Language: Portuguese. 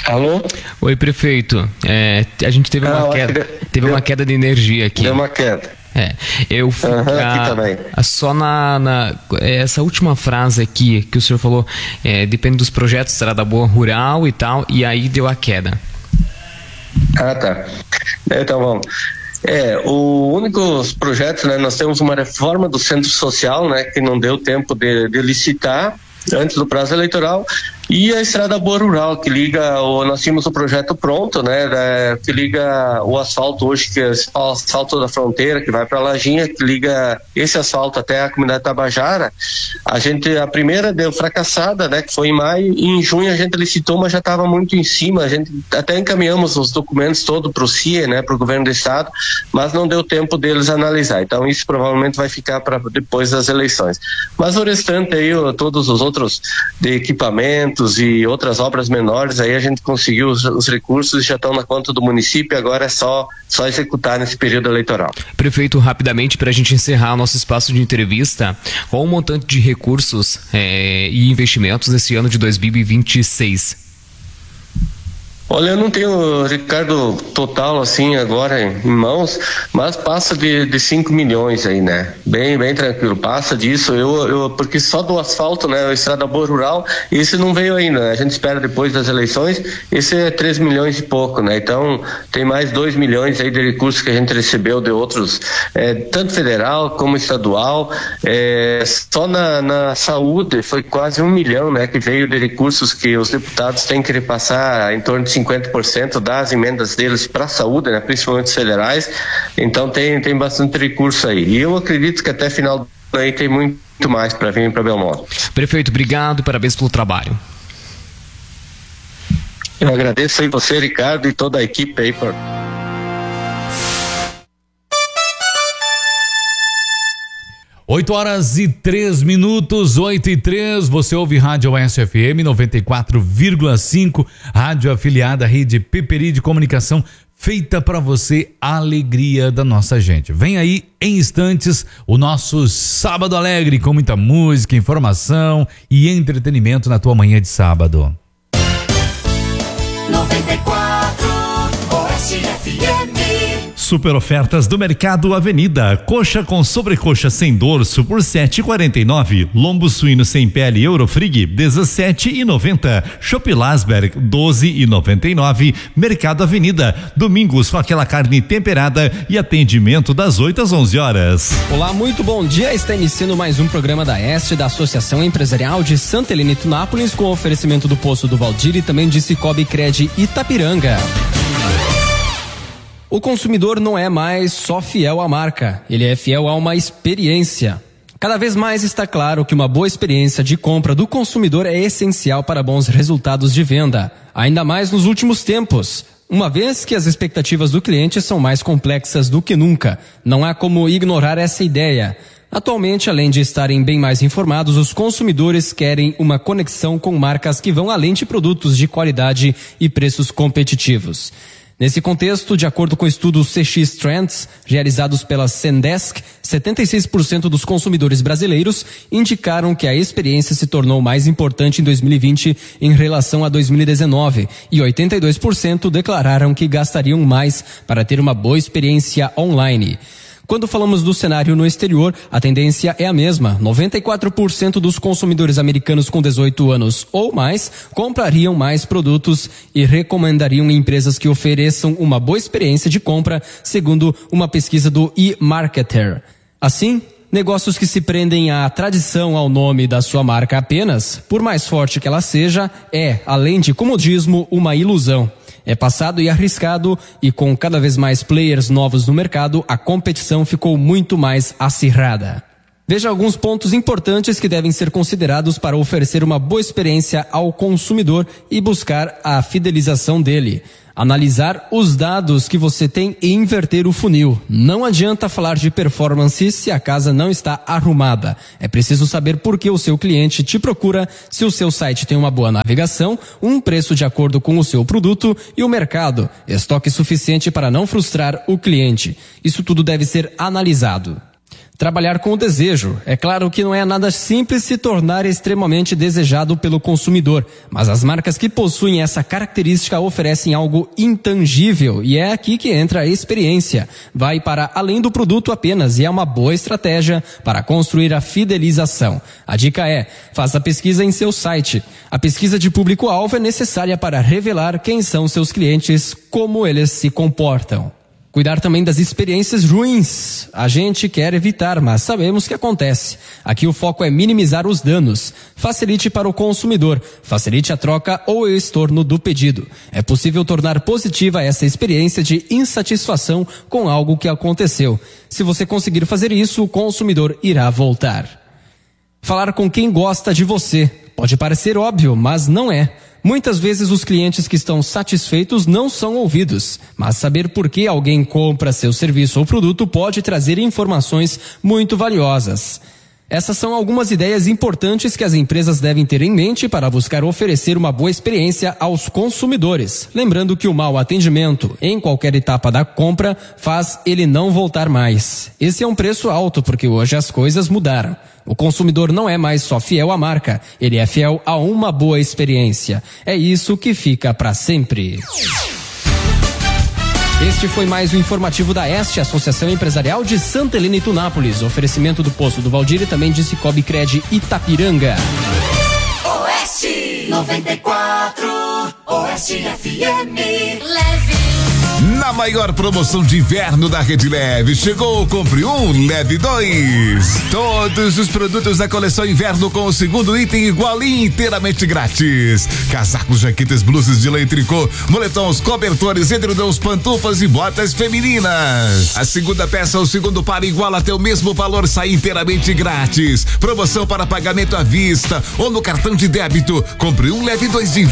Alô? Oi, prefeito. A gente teve uma queda de energia aqui. Deu uma queda. Eu fui aqui também. Só essa última frase aqui que o senhor falou, depende dos projetos, será da boa rural e tal, e aí deu a queda. Tá. Então vamos. O únicos projetos, né? Nós temos uma reforma do centro social, né? Que não deu tempo de licitar antes do prazo eleitoral, e a estrada boa rural que liga, nós tínhamos o projeto pronto, né, que liga o asfalto hoje, que é o asfalto da fronteira que vai para Lajinha, que liga esse asfalto até a comunidade Tabajara. A primeira deu fracassada, né, que foi em maio, e em junho a gente licitou, mas já estava muito em cima, a gente até encaminhamos os documentos todos para o CIE, né, para o governo do estado, mas não deu tempo deles analisar, então isso provavelmente vai ficar para depois das eleições. Mas o restante aí, todos os outros de equipamentos e outras obras menores, aí a gente conseguiu os recursos, já estão na conta do município, agora é só executar nesse período eleitoral. Prefeito, rapidamente, para a gente encerrar o nosso espaço de entrevista, qual o montante de recursos e investimentos nesse ano de 2026? Olha, eu não tenho, Ricardo, total assim agora em mãos, mas passa de 5 milhões aí, né? Bem tranquilo, passa disso, porque só do asfalto, né? A estrada boa rural, esse não veio ainda, né? A gente espera depois das eleições, esse é 3 milhões e pouco, né? Então, tem mais 2 milhões aí de recursos que a gente recebeu de outros, tanto federal como estadual, só na saúde foi quase 1 milhão, né? Que veio de recursos que os deputados têm que repassar em torno de 50% das emendas deles para a saúde, né, principalmente os federais, então tem bastante recurso aí, e eu acredito que até final do ano aí tem muito mais para vir para Belmonte. Prefeito, obrigado e parabéns pelo trabalho. Eu agradeço aí você, Ricardo, e toda a equipe aí por... 8h03, 8h03, você ouve Rádio SFM 94,5, rádio afiliada à rede Peperi de comunicação, feita para você, a alegria da nossa gente. Vem aí, em instantes, o nosso Sábado Alegre, com muita música, informação e entretenimento na tua manhã de sábado. 94 SFM. Super ofertas do Mercado Avenida. Coxa com sobrecoxa sem dorso por 7,49. Lombo suíno sem pele Eurofrig 17,90. Chopp Lasberg 12,99. Mercado Avenida. Domingos com aquela carne temperada e atendimento das 8 às 11 horas. Olá, muito bom dia. Está iniciando mais um programa da Este, da Associação Empresarial de Santa Helena e Tunápolis, com oferecimento do Poço do Valdir e também de Cicobi Cred Itapiranga. O consumidor não é mais só fiel à marca, ele é fiel a uma experiência. Cada vez mais está claro que uma boa experiência de compra do consumidor é essencial para bons resultados de venda, ainda mais nos últimos tempos, uma vez que as expectativas do cliente são mais complexas do que nunca. Não há como ignorar essa ideia. Atualmente, além de estarem bem mais informados, os consumidores querem uma conexão com marcas que vão além de produtos de qualidade e preços competitivos. Nesse contexto, de acordo com estudos CX Trends realizados pela Sendesk, 76% dos consumidores brasileiros indicaram que a experiência se tornou mais importante em 2020 em relação a 2019 e 82% declararam que gastariam mais para ter uma boa experiência online. Quando falamos do cenário no exterior, a tendência é a mesma. 94% dos consumidores americanos com 18 anos ou mais comprariam mais produtos e recomendariam empresas que ofereçam uma boa experiência de compra, segundo uma pesquisa do eMarketer. Assim, negócios que se prendem à tradição, ao nome da sua marca apenas, por mais forte que ela seja, além de comodismo, uma ilusão. É passado e arriscado, e com cada vez mais players novos no mercado, a competição ficou muito mais acirrada. Veja alguns pontos importantes que devem ser considerados para oferecer uma boa experiência ao consumidor e buscar a fidelização dele. Analisar os dados que você tem e inverter o funil. Não adianta falar de performance se a casa não está arrumada. É preciso saber por que o seu cliente te procura, se o seu site tem uma boa navegação, um preço de acordo com o seu produto e o mercado. Estoque suficiente para não frustrar o cliente. Isso tudo deve ser analisado. Trabalhar com o desejo. É claro que não é nada simples se tornar extremamente desejado pelo consumidor, mas as marcas que possuem essa característica oferecem algo intangível e é aqui que entra a experiência. Vai para além do produto apenas e é uma boa estratégia para construir a fidelização. A dica é, faça pesquisa em seu site. A pesquisa de público-alvo é necessária para revelar quem são seus clientes, como eles se comportam. Cuidar também das experiências ruins. A gente quer evitar, mas sabemos que acontece. Aqui o foco é minimizar os danos. Facilite para o consumidor. Facilite a troca ou o estorno do pedido. É possível tornar positiva essa experiência de insatisfação com algo que aconteceu. Se você conseguir fazer isso, o consumidor irá voltar. Falar com quem gosta de você. Pode parecer óbvio, mas não é. Muitas vezes os clientes que estão satisfeitos não são ouvidos, mas saber por que alguém compra seu serviço ou produto pode trazer informações muito valiosas. Essas são algumas ideias importantes que as empresas devem ter em mente para buscar oferecer uma boa experiência aos consumidores. Lembrando que o mau atendimento em qualquer etapa da compra faz ele não voltar mais. Esse é um preço alto porque hoje as coisas mudaram. O consumidor não é mais só fiel à marca, ele é fiel a uma boa experiência. É isso que fica para sempre. Este foi mais um informativo da Este, Associação Empresarial de Santa Helena e Tunápolis. Oferecimento do Posto do Valdir e também de Cicobi Cred Itapiranga. Oeste 94, Oeste FM. Leve. Na maior promoção de inverno da Rede Leve, chegou, compre um, leve dois. Todos os produtos da coleção inverno com o segundo item igual e inteiramente grátis. Casacos, jaquetas, blusas de lã e tricô, moletons, cobertores, edredons, pantufas e botas femininas. A segunda peça, o segundo par igual até o mesmo valor, sai inteiramente grátis. Promoção para pagamento à vista ou no cartão de débito. Compre um, leve dois de inverno.